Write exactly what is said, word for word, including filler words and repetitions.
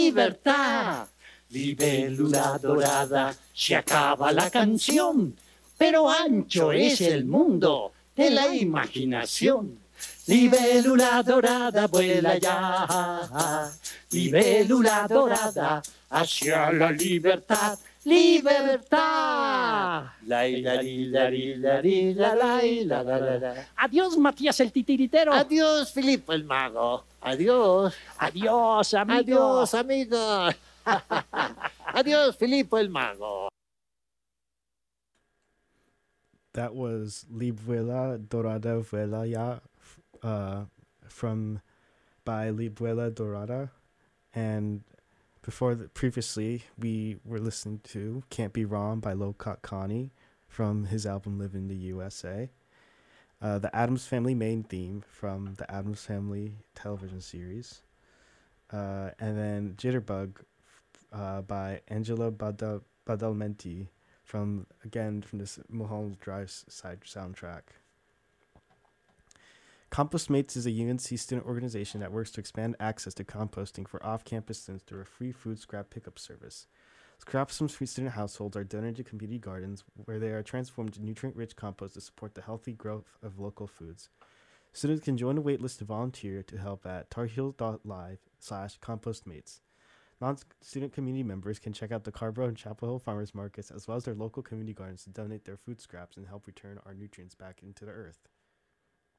libertad. Libélula dorada, se acaba la canción, pero ancho es el mundo de la imaginación. Libélula dorada, vuela ya. Libélula dorada, hacia la libertad. ¡Libertad! La, la, la, la, la, la, la, la. Adiós, Matías el titiritero. Adiós, Filipo el mago. Adiós. Adiós, amigo. Adiós, amigo. Adiós, Filipo el mago. That was Libuela Dorada Vuela Ya, uh, from by Libuela Dorada, and before the, previously we were listening to "Can't Be Wrong" by Lokat Connie from his album "Live in the U S A." Uh, the Addams Family main theme from the Addams Family television series, uh, and then "Jitterbug" uh, by Angela Bada- Badalamenti from, again, from this Mulholland Drive side soundtrack. Compostmates is a U N C student organization that works to expand access to composting for off-campus students through a free food scrap pickup service. Scraps from student households are donated to community gardens where they are transformed to nutrient-rich compost to support the healthy growth of local foods. Students can join a waitlist to volunteer to help at tarheels.live slash compostmates. Non-student community members can check out the Carborough and Chapel Hill farmers markets as well as their local community gardens to donate their food scraps and help return our nutrients back into the earth.